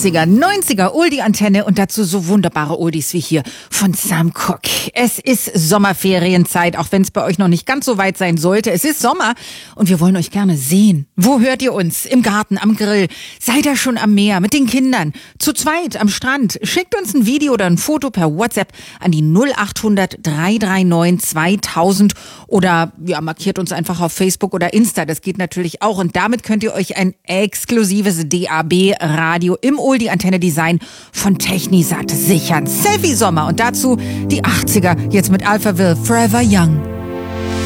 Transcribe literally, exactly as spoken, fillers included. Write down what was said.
achtziger, neunziger Oldie-Antenne und dazu so wunderbare Oldies wie hier von Sam Cooke. Es ist Sommerferienzeit, auch wenn es bei euch noch nicht ganz so weit sein sollte. Es ist Sommer und wir wollen euch gerne sehen. Wo hört ihr uns? Im Garten, am Grill? Seid ihr schon am Meer mit den Kindern? Zu zweit am Strand? Schickt uns ein Video oder ein Foto per WhatsApp an die null achthundert, dreihundertneununddreißig, zweitausend oder ja, markiert uns einfach auf Facebook oder Insta. Das geht natürlich auch und damit könnt ihr euch ein exklusives D A B-Radio im Oldie-Antenne-Design von Technisat sichern. Selfie-Sommer und dazu die achtziger, jetzt mit Alphaville, Forever Young.